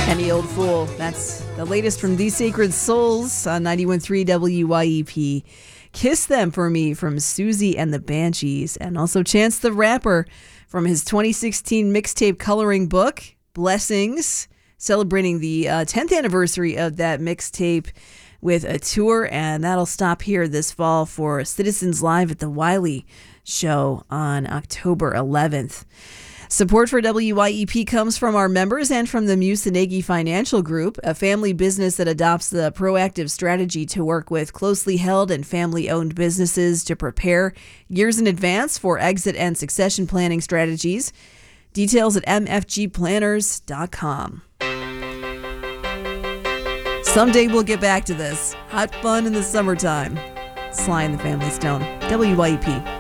Any Old Fool. That's the latest from The Sacred Souls on 91.3 WYEP. Kiss Them For Me from Susie and the Banshees. And also Chance the Rapper from his 2016 mixtape coloring book, Blessings, celebrating the 10th anniversary of that mixtape with a tour. And that'll stop here this fall for Citizens Live at the Wiley Show on October 11th. Support for WYEP comes from our members and from the Musanegi Financial Group, a family business that adopts the proactive strategy to work with closely held and family-owned businesses to prepare years in advance for exit and succession planning strategies. Details at mfgplanners.com. Someday we'll get back to this. Hot fun in the summertime. Sly and the Family Stone. WYEP.